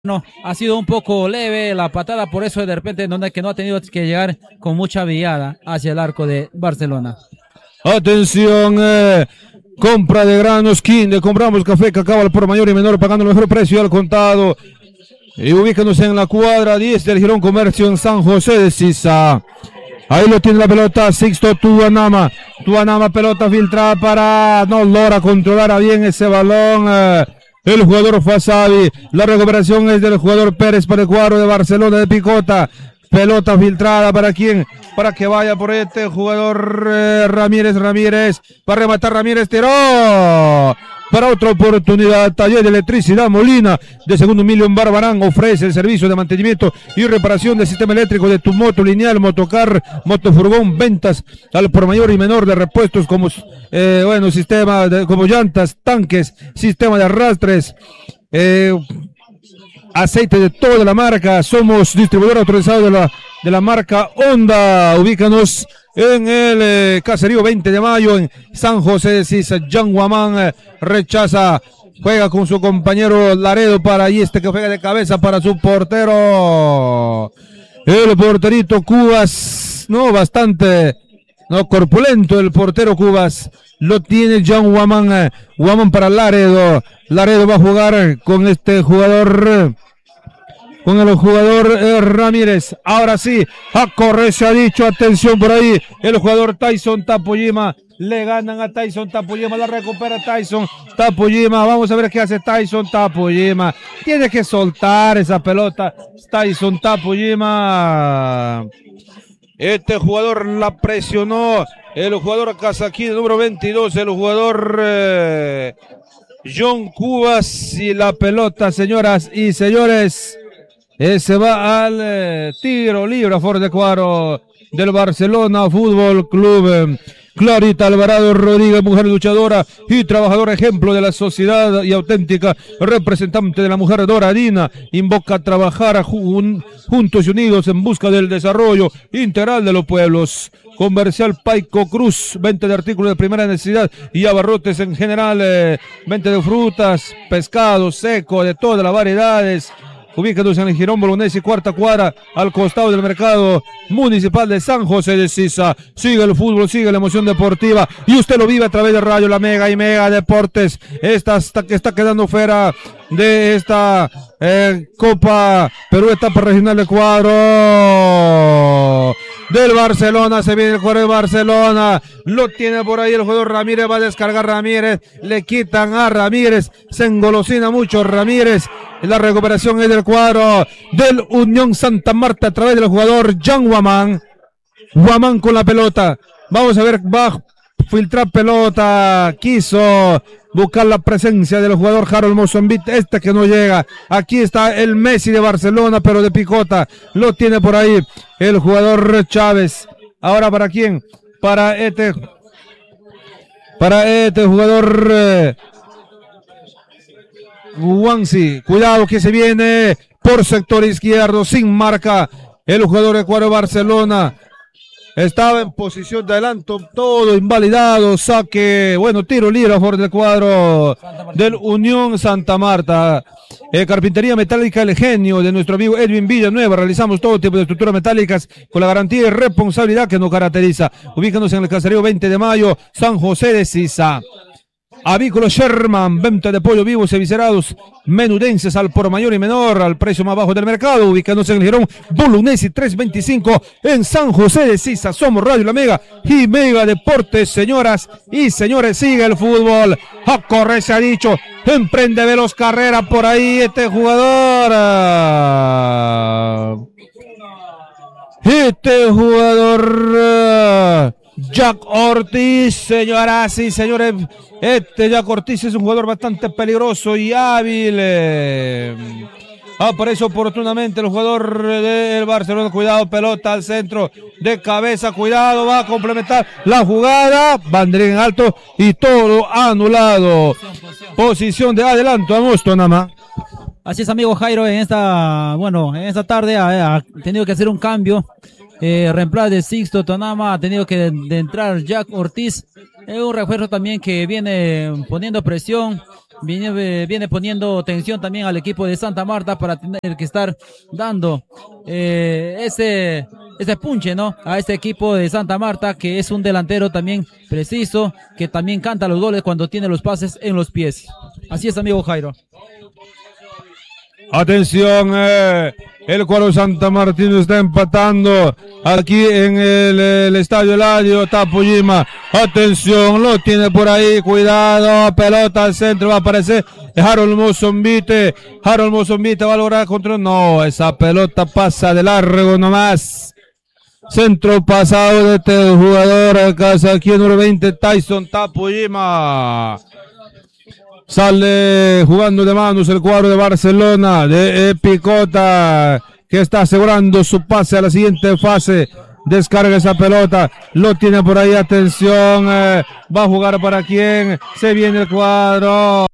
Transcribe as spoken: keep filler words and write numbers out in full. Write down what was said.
No, ha sido un poco leve la patada, por eso de repente donde que no ha tenido que llegar con mucha viada hacia el arco de Barcelona. Atención, eh, compra de granos Kinder, compramos café, cacao al por mayor y menor, pagando el mejor precio al contado. Y ubícanos en la cuadra diez del Girón Comercio en San José de Sisa. Ahí lo tiene la pelota Sixto Tuanama. Tuanama, pelota filtrada para... No logra controlar bien ese balón. Eh, el jugador Fasabi. La recuperación es del jugador Pérez para el cuadro de Barcelona de Picota. Pelota filtrada para quién, para que vaya por este jugador eh, Ramírez, Ramírez, para rematar Ramírez, tiró. Para otra oportunidad, taller de electricidad Molina, de segundo Million Barbarán, ofrece el servicio de mantenimiento y reparación del sistema eléctrico de tu moto lineal, motocar, motofurgón, ventas al por mayor y menor de repuestos como, eh, bueno, sistema de, como llantas, tanques, sistema de arrastres, eh, aceite de toda la marca. Somos distribuidor autorizado de la, de la marca Honda. Ubícanos en el eh, caserío veinte de mayo en San José de Sisa. Jan Guamán eh, rechaza, juega con su compañero Laredo para ahí este que juega de cabeza para su portero. El porterito Cubas, no, bastante, no, corpulento el portero Cubas. Lo tiene Jan Guamán, eh, Guamán para Laredo. Laredo va a jugar con este jugador, con el jugador eh, Ramírez. Ahora sí, a correr se ha dicho, atención por ahí, el jugador Tyson Tapojima. Le ganan a Tyson Tapojima, la recupera Tyson Tapojima. Vamos a ver qué hace Tyson Tapojima. Tiene que soltar esa pelota Tyson Tapojima. Este jugador la presionó, el jugador Casaquín, número veintidós, el jugador eh, John Cubas, y la pelota, señoras y señores, eh, se va al eh, tiro libre a favor de cuadro del Barcelona Fútbol Club. Clarita Alvarado Rodríguez, mujer luchadora y trabajadora, ejemplo de la sociedad y auténtica representante de la mujer doradina, invoca a trabajar jun juntos y unidos en busca del desarrollo integral de los pueblos. Comercial Paico Cruz, venta de artículos de primera necesidad y abarrotes en general, eh, venta de frutas, pescado seco, de todas las variedades. Ubícanos en el Girón Bolognesi, cuarta cuadra, al costado del mercado municipal de San José de Sisa. Sigue el fútbol, sigue la emoción deportiva y usted lo vive a través de Radio La Mega y Mega Deportes. Esta está, está quedando fuera de esta eh, Copa Perú, etapa regional de cuadro del Barcelona. Se viene el cuadro de Barcelona, lo tiene por ahí el jugador Ramírez, va a descargar Ramírez, le quitan a Ramírez, se engolosina mucho Ramírez. La recuperación es del cuadro del Unión Santa Marta a través del jugador Jan Guamán. Guamán con la pelota, vamos a ver, va a filtrar pelota, quiso buscar la presencia del jugador Harold Mozambique, este que no llega. Aquí está el Messi de Barcelona, pero de picota, lo tiene por ahí el jugador Chávez. Ahora, ¿para quién? Para este, para este jugador eh, Guanzi, cuidado que se viene por sector izquierdo, sin marca, el jugador de cuadro Barcelona. Estaba en posición de adelanto, todo invalidado, saque, bueno, tiro libre a favor del cuadro del Unión Santa Marta. Eh, carpintería metálica El Genio, de nuestro amigo Edwin Villanueva. Realizamos todo tipo de estructuras metálicas con la garantía y responsabilidad que nos caracteriza. Ubícanos en el caserío veinte de mayo, San José de Sisa. Avícola Sherman, venta de pollo vivos y viscerados menudenses al por mayor y menor, al precio más bajo del mercado. Ubicándose en el Girón Bolognesi trescientos veinticinco en San José de Sisa. Somos Radio La Mega y Mega Deportes, señoras y señores. Sigue el fútbol, a correr se ha dicho, emprende veloz carrera por ahí este jugador. Este jugador Jack Ortiz, señoras y señores. Este Jack Ortiz es un jugador bastante peligroso y hábil. Eh, aparece oportunamente el jugador del Barcelona. Cuidado, pelota al centro de cabeza. Cuidado, va a complementar la jugada. Banderín en alto y todo anulado. Posición de adelanto a Mosto nada más. Así es, amigo Jairo, en esta, bueno, en esta tarde ha, ha tenido que hacer un cambio. Eh, reemplazo de Sixto Tonama, ha tenido que de, de entrar Jack Ortiz. Es un refuerzo también que viene poniendo presión, viene, viene poniendo tensión también al equipo de Santa Marta para tener que estar dando eh, ese, ese punche, ¿no? A este equipo de Santa Marta, que es un delantero también preciso, que también canta los goles cuando tiene los pases en los pies. Así es, amigo Jairo. Atención, eh, el cuadro Santa Martín está empatando aquí en el, el estadio Eladio Tapujima. Atención, lo tiene por ahí, cuidado, pelota al centro, va a aparecer Harold Mozombite. Harold Mozombite va a lograr control. No, esa pelota pasa de largo nomás. Centro pasado de este jugador, casa aquí número veinte, Tyson Tapujima. Sale jugando de manos el cuadro de Barcelona, de Picota, que está asegurando su pase a la siguiente fase. Descarga esa pelota, lo tiene por ahí, atención, eh, va a jugar para quién, se viene el cuadro.